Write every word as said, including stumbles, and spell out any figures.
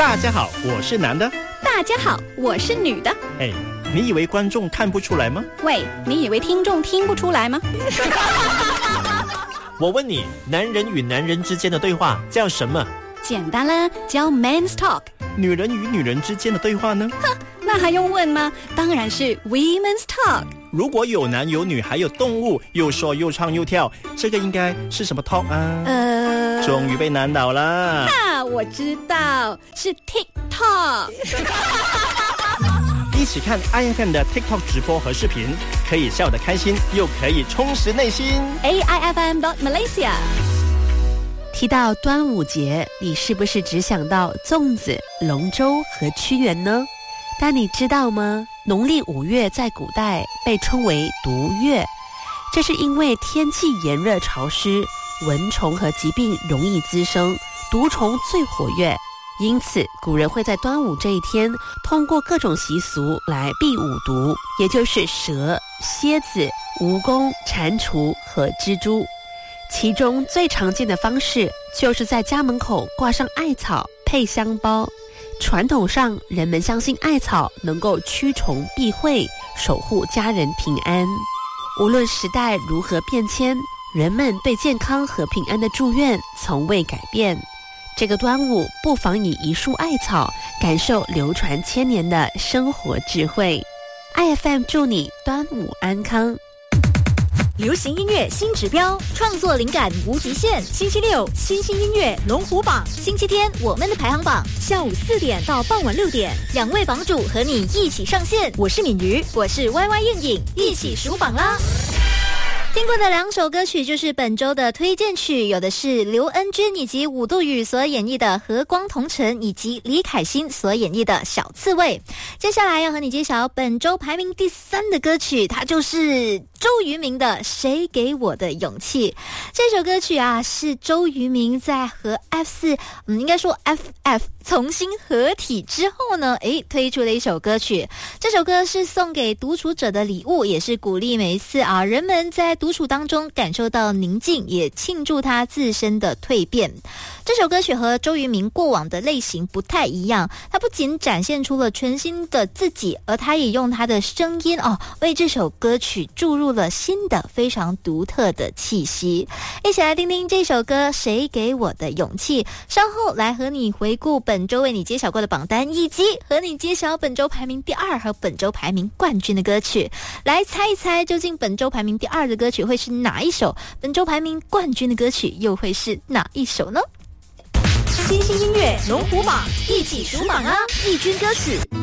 大家好，我是男的。 大家好，我是女的。 哎，你以为观众看不出来吗？ 喂，你以为听众听不出来吗？ 我问你，男人与男人之间的对话叫什么？ 简单啦，叫 Men's Talk。 女人与女人之间的对话呢？ 哼，那还用问吗？当然是 Women's Talk。 如果有男有女还有动物，又说又唱又跳，这个应该是什么 talk 啊？ 呃， 终于被难倒了。 啊，我知道，是 TikTok。 一起看 I F M 的 TikTok 直播和视频，可以笑得开心，又可以充实内心。 A I F M dot Malaysia。 提到端午节，你是不是只想到粽子、龙舟和屈原呢？但你知道吗？农历五月在古代被称为毒月，这是因为天气炎热潮湿，蚊虫和疾病容易滋生，毒虫最活跃。因此古人会在端午这一天通过各种习俗来避五毒，也就是蛇、蝎子、蜈蚣、蟾蜍和蜘蛛。其中最常见的方式就是在家门口挂上艾草配香包。传统上人们相信艾草能够驱虫避讳，守护家人平安。无论时代如何变迁，人们对健康和平安的祝愿从未改变。这个端午不妨以一束艾草感受流传千年的生活智慧。 I F M 祝你端午安康。 流行音乐新指标，创作灵感无极限。星期六新兴音乐龙虎榜，星期天我们的排行榜，下午四点到傍晚六点，两位榜主和你一起上线。我是敏瑜，我是 Y Y 应影，一起数榜啦。听过的两首歌曲就是本周的推荐曲，有的是刘恩君以及武杜宇所演绎的《和光同尘》，以及李凯欣所演绎的《小刺猬》。接下来要和你揭晓本周排名第三的歌曲，它就是周渝民的《谁给我的勇气》。这首歌曲啊，是周渝民在和 F 四，嗯，应该说 F F 重新合体之后呢，诶，推出了一首歌曲。这首歌是送给独处者的礼物，也是鼓励每一次啊人们在独处当中感受到宁静，也庆祝他自身的蜕变。这首歌曲和周渝民过往的类型不太一样，他不仅展现出了全新的自己，而他也用他的声音哦，为这首歌曲注入了新的非常独特的气息。一起来听听这首歌《谁给我的勇气》，稍后来和你回顾本周为你揭晓过的榜单，以及和你揭晓本周排名第二和本周排名冠军的歌曲。来猜一猜，究竟本周排名第二的歌曲会是哪一首？本周排名冠军的歌曲又会是哪一首呢？新兴音乐龙虎榜，一起数榜啊！季军歌曲